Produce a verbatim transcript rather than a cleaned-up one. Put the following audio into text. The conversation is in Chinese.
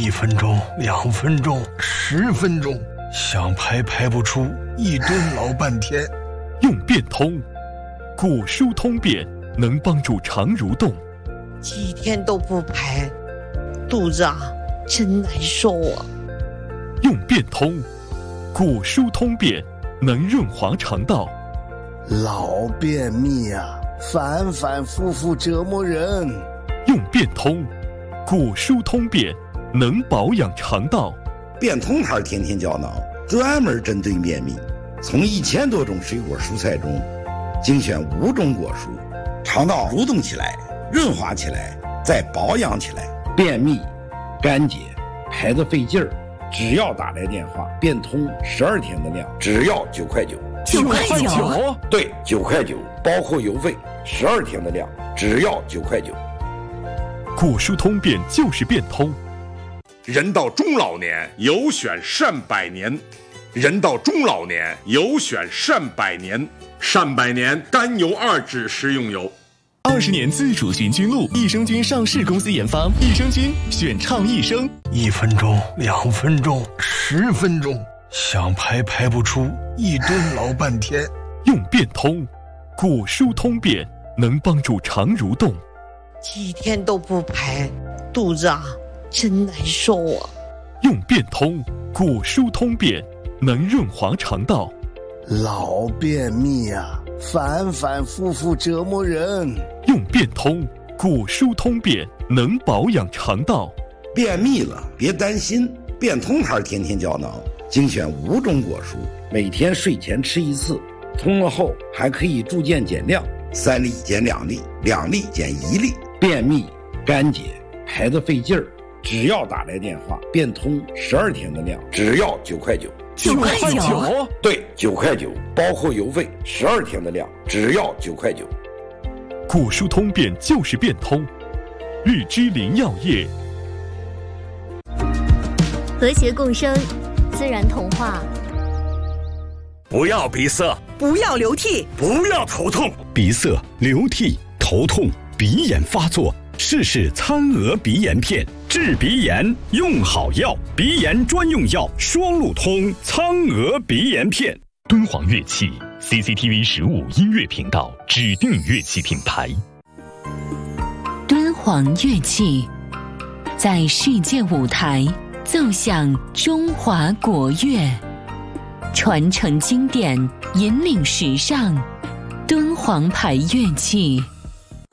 一分钟、两分钟、十分钟，想排排不出，一蹲老半天。 用变通，古书通便能帮助肠蠕动。 几天都不排，肚子啊真难受啊。 用变通，古书通便能润滑肠道。 老便秘啊，反反复复折磨人。 用变通，古书通便能保养肠道。 变通牌天天胶囊专门针对便秘，从一千多种水果蔬菜中精选五种果蔬，肠道蠕动起来，润滑起来，再保养起来。便秘、干结、排得费劲儿，只要打来电话，变通十二天的量，只要九块九。 九块九？ 对，九块九，包括邮费，十二天的量，只要九块九。 古书通便就是变通。 人到中老年，有选善百年。人到中老年，有选善百年。善百年甘油二酯食用油。 二十年自主寻菌露，益生菌上市公司研发，益生菌选畅益生。 一分钟、两分钟、十分钟，想排排不出，一蹲老半天。 用变通，古书通便能帮助肠蠕动。 几天都不排，肚子啊真难受啊。 用变通，古书通便能润滑肠道。 老便秘啊，反反复复折磨人。 用变通，古书通便能保养肠道。 便秘了别担心，变通牌天天胶囊精选五种果蔬，每天睡前吃一次，通了后还可以逐渐减量，三粒减两粒，两粒减一粒。便秘、干结、排得费劲儿，只要打来电话，变通十二天的量，只要九块九。 九块九？ 对，九块九，包括邮费，十二天的量，只要九块九。 古书通便就是变通。日之林药业。 和谐共生，自然童话。 不要鼻塞， 不要流涕， 不要头痛。 鼻塞、流涕、头痛、鼻炎发作，试试餐鹅鼻炎片，治鼻炎用好药，鼻炎专用药双路通苍鹅鼻炎片。 敦煌乐器 C C T V 十五音乐频道指定乐器品牌。 敦煌乐器在世界舞台奏响中华国乐，传承经典，引领时尚。敦煌牌乐器。